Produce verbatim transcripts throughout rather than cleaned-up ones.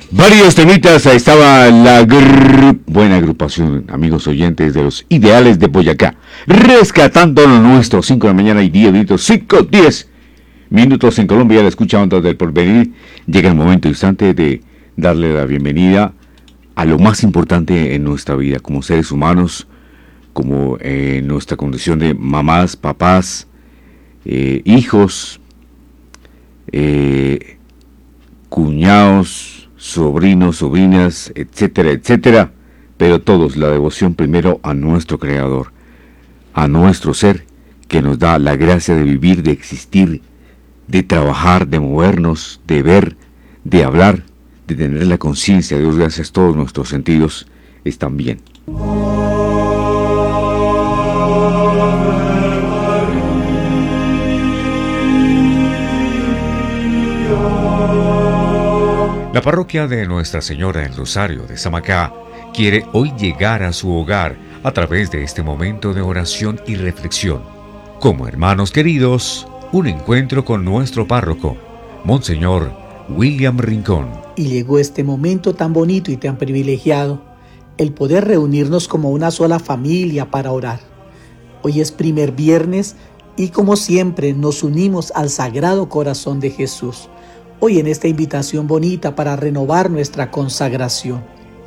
Varios temitas, ahí estaba la gr- buena agrupación, amigos oyentes de los Ideales de Boyacá, rescatando lo nuestro. Cinco de la mañana y diez minutos, cinco, diez minutos en Colombia. La escucha Ondas del Porvenir. Llega el momento instante de darle la bienvenida a lo más importante en nuestra vida como seres humanos, como en eh, nuestra condición de mamás, papás, eh, hijos, eh, cuñados, sobrinos, sobrinas, etcétera, etcétera, pero todos la devoción primero a nuestro Creador, a nuestro ser, que nos da la gracia de vivir, de existir, de trabajar, de movernos, de ver, de hablar, de tener la conciencia de Dios. Gracias, todos nuestros sentidos están bien. La parroquia de Nuestra Señora del Rosario de Samacá quiere hoy llegar a su hogar a través de este momento de oración y reflexión. Como hermanos queridos, un encuentro con nuestro párroco, Monseñor William Rincón. Y llegó este momento tan bonito y tan privilegiado, el poder reunirnos como una sola familia para orar. Hoy es primer viernes y como siempre nos unimos al Sagrado Corazón de Jesús. Hoy en esta invitación bonita para renovar nuestra consagración.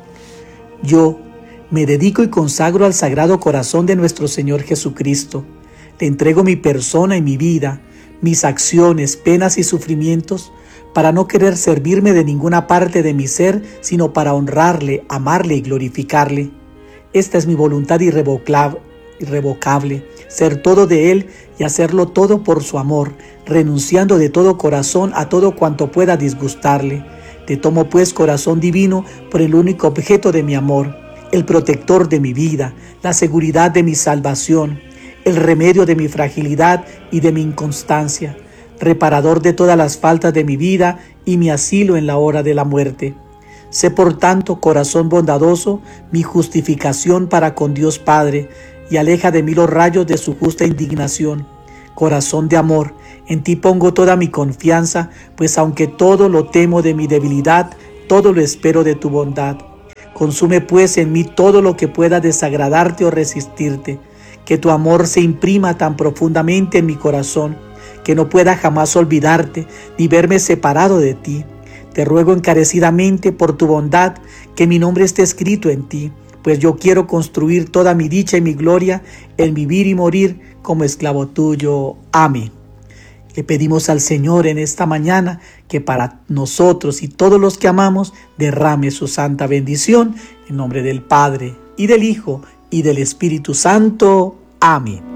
Yo me dedico y consagro al Sagrado Corazón de nuestro Señor Jesucristo. Le entrego mi persona y mi vida, mis acciones, penas y sufrimientos, para no querer servirme de ninguna parte de mi ser, sino para honrarle, amarle y glorificarle. Esta es mi voluntad irrevocable, irrevocable, ser todo de Él y hacerlo todo por su amor, renunciando de todo corazón a todo cuanto pueda disgustarle. Te tomo pues, corazón divino, por el único objeto de mi amor, el protector de mi vida, la seguridad de mi salvación, el remedio de mi fragilidad y de mi inconstancia, reparador de todas las faltas de mi vida y mi asilo en la hora de la muerte. Sé por tanto, corazón bondadoso, mi justificación para con Dios Padre, y aleja de mí los rayos de su justa indignación. Corazón de amor, en ti pongo toda mi confianza, pues aunque todo lo temo de mi debilidad, todo lo espero de tu bondad. Consume pues en mí todo lo que pueda desagradarte o resistirte, que tu amor se imprima tan profundamente en mi corazón, que no pueda jamás olvidarte ni verme separado de ti. Te ruego encarecidamente por tu bondad que mi nombre esté escrito en ti, pues yo quiero construir toda mi dicha y mi gloria en vivir y morir como esclavo tuyo. Amén. Le pedimos al Señor en esta mañana que para nosotros y todos los que amamos derrame su santa bendición, en nombre del Padre, y del Hijo, y del Espíritu Santo. Amén.